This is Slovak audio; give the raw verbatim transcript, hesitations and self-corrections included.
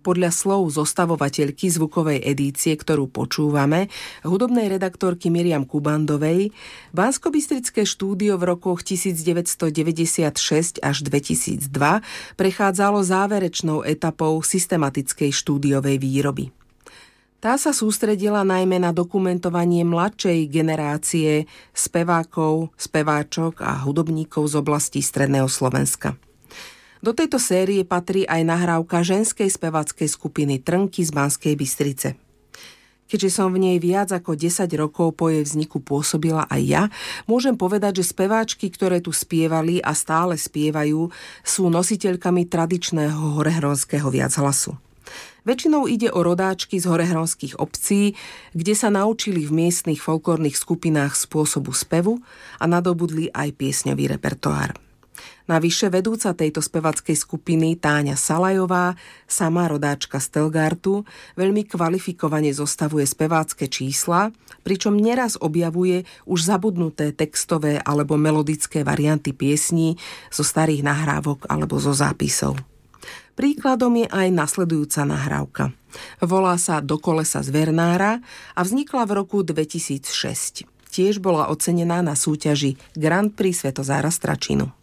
Podľa slov zostavovateľky zvukovej edície, ktorú počúvame, hudobnej redaktorky Miriam Kubandovej, banskobystrické štúdio v rokoch devätnásťstodeväťdesiatšesť až dvetisícdva prechádzalo záverečnou etapou systematickej štúdiovej výroby. Tá sa sústredila najmä na dokumentovanie mladšej generácie spevákov, speváčok a hudobníkov z oblasti stredného Slovenska. Do tejto série patrí aj nahrávka ženskej speváckej skupiny Trnky z Banskej Bystrice. Keďže som v nej viac ako desať rokov po jej vzniku pôsobila aj ja, môžem povedať, že speváčky, ktoré tu spievali a stále spievajú, sú nositeľkami tradičného horehronského viachlasu. Väčšinou ide o rodáčky z horehronských obcí, kde sa naučili v miestnych folklórnych skupinách spôsobu spevu a nadobudli aj piesňový repertoár. Navyše vedúca tejto spevackej skupiny Táňa Salajová, sama rodáčka z Telgartu, veľmi kvalifikovane zostavuje spevácke čísla, pričom neraz objavuje už zabudnuté textové alebo melodické varianty piesní zo starých nahrávok alebo zo zápisov. Príkladom je aj nasledujúca nahrávka. Volá sa Do kolesa z Vernára a vznikla v roku dvetisícšesť. Tiež bola ocenená na súťaži Grand Prix Svetozára Stračinu.